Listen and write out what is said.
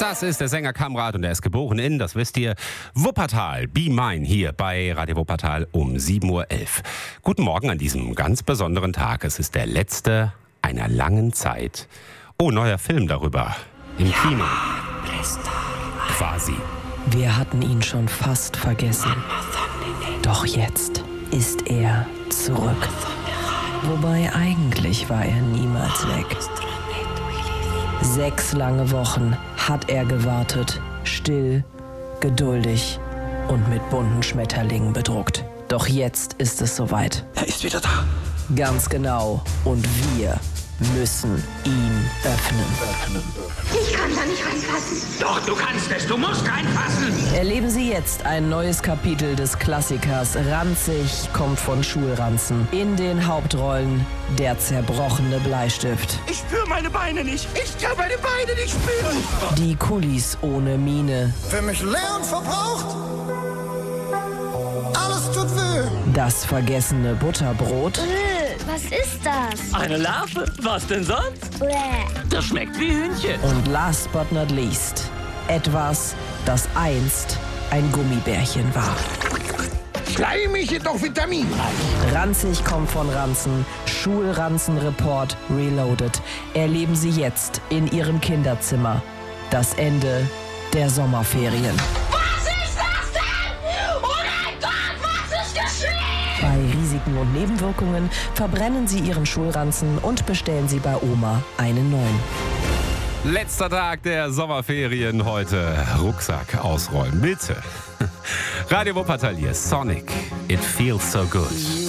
Das ist der Sänger Kamrat und er ist geboren in, das wisst ihr, Wuppertal. Be Mine hier bei Radio Wuppertal um 7.11 Uhr. Guten Morgen an diesem ganz besonderen Tag. Es ist der letzte einer langen Zeit. Oh, neuer Film darüber. Im Kino. Quasi. Wir hatten ihn schon fast vergessen. Doch jetzt ist er zurück. Wobei eigentlich war er niemals weg. 6 lange Wochen hat er gewartet, still, geduldig und mit bunten Schmetterlingen bedruckt. Doch jetzt ist es soweit. Er ist wieder da. Ganz genau. Und wir müssen ihn öffnen. Ich kann da nicht reinfassen. Doch, du kannst es. Du musst reinfassen. Erleben Sie jetzt ein neues Kapitel des Klassikers Ranzig kommt von Schulranzen. In den Hauptrollen der zerbrochene Bleistift. Ich spüre meine Beine nicht. Ich kann meine Beine nicht spüren. Die Kulis ohne Miene. Für mich leer und verbraucht. Alles tut weh. Das vergessene Butterbrot. Was ist das? Eine Larve? Was denn sonst? Bäh. Das schmeckt wie Hühnchen. Und last but not least, etwas, das einst ein Gummibärchen war. Schleimig, jedoch vitaminreich. Ranzig kommt von Ranzen, Schulranzen-Report Reloaded. Erleben Sie jetzt in Ihrem Kinderzimmer das Ende der Sommerferien. Was ist das denn? Oh mein Gott, was ist geschehen? Bei Risiken und Nebenwirkungen verbrennen Sie Ihren Schulranzen und bestellen Sie bei Oma einen neuen. Letzter Tag der Sommerferien heute. Rucksack ausräumen, bitte. Radio Wuppertal hier, Sonic. It feels so good.